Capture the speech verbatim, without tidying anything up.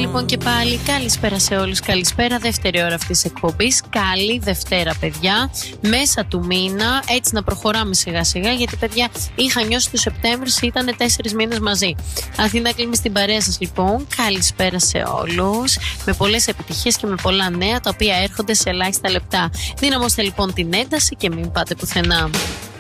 λοιπόν και πάλι. Καλησπέρα σε όλους. Καλησπέρα. Δεύτερη ώρα αυτής της εκπομπής. Καλή Δευτέρα, παιδιά. Μέσα του μήνα. Έτσι να προχωράμε σιγά σιγά. Γιατί, παιδιά, είχα νιώσει το Σεπτέμβρη, ήταν τέσσερις μήνες μαζί. Αθήνα κλείνει στην παρέα σας, λοιπόν. Καλησπέρα σε όλους. Με πολλές επιτυχίες και με πολλά νέα τα οποία έρχονται σε ελάχιστα λεπτά. Δυναμώστε λοιπόν την ένταση και μην πάτε πουθενά.